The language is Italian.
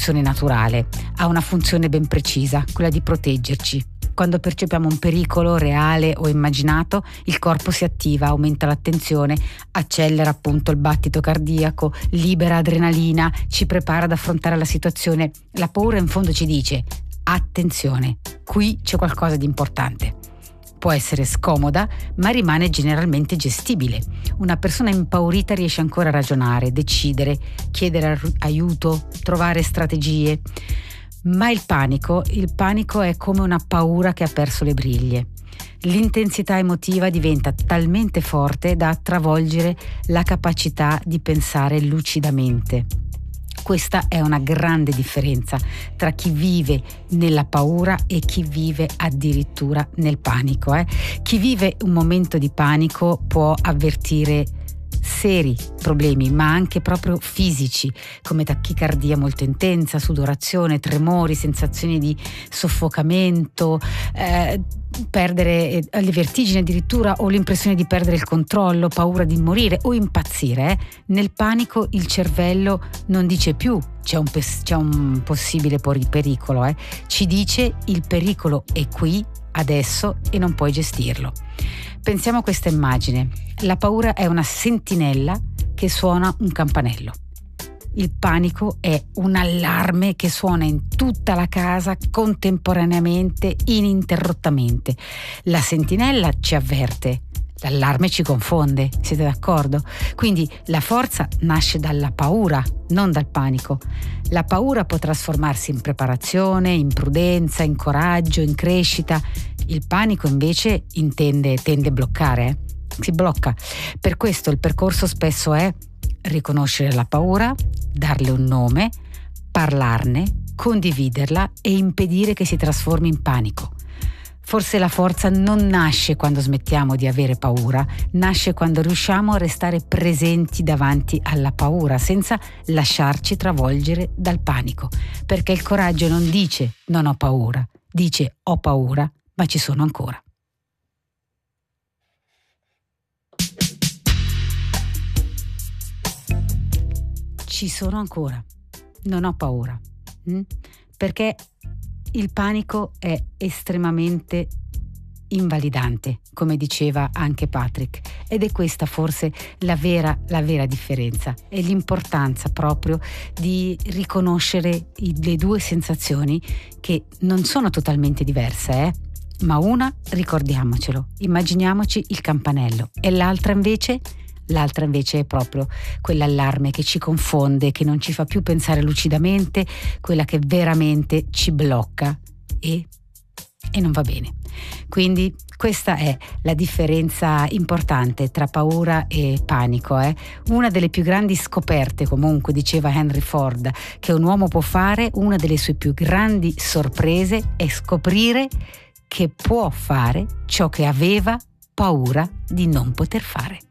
funzione naturale, ha una funzione ben precisa, quella di proteggerci. Quando percepiamo un pericolo reale o immaginato, il corpo si attiva, aumenta l'attenzione, accelera appunto il battito cardiaco, libera adrenalina, ci prepara ad affrontare la situazione. La paura in fondo ci dice: attenzione, qui c'è qualcosa di importante. Può essere scomoda, ma rimane generalmente gestibile. Una persona impaurita riesce ancora a ragionare, decidere, chiedere aiuto, trovare strategie. Ma il panico è come una paura che ha perso le briglie. L'intensità emotiva diventa talmente forte da travolgere la capacità di pensare lucidamente. Questa è una grande differenza tra chi vive nella paura e chi vive addirittura nel panico. Chi vive un momento di panico può avvertire seri problemi, ma anche proprio fisici, come tachicardia molto intensa, sudorazione, tremori, sensazioni di soffocamento, perdere le vertigini addirittura, o l'impressione di perdere il controllo, paura di morire o impazzire. Nel panico il cervello non dice più c'è un possibile pericolo, ci dice: il pericolo è qui, adesso, e non puoi gestirlo. Pensiamo a questa immagine. La paura è una sentinella che suona un campanello. Il panico è un allarme che suona in tutta la casa contemporaneamente, ininterrottamente. La sentinella ci avverte, l'allarme ci confonde, siete d'accordo? Quindi la forza nasce dalla paura, non dal panico. La paura può trasformarsi in preparazione, in prudenza, in coraggio, in crescita. Il panico invece tende a bloccare, si blocca. Per questo il percorso spesso è riconoscere la paura, darle un nome, parlarne, condividerla e impedire che si trasformi in panico. Forse la forza non nasce quando smettiamo di avere paura, nasce quando riusciamo a restare presenti davanti alla paura, senza lasciarci travolgere dal panico. Perché il coraggio non dice non ho paura, dice ho paura, ma ci sono ancora. Ci sono ancora, non ho paura, perché il panico è estremamente invalidante, come diceva anche Patrick, ed è questa forse la vera differenza, è l'importanza proprio di riconoscere le due sensazioni, che non sono totalmente diverse, ma una, ricordiamocelo, immaginiamoci il campanello, e l'altra invece è proprio quell'allarme che ci confonde, che non ci fa più pensare lucidamente, quella che veramente ci blocca e non va bene. Quindi questa è la differenza importante tra paura e panico. Una delle più grandi scoperte, comunque, diceva Henry Ford, che un uomo può fare, una delle sue più grandi sorprese è scoprire che può fare ciò che aveva paura di non poter fare.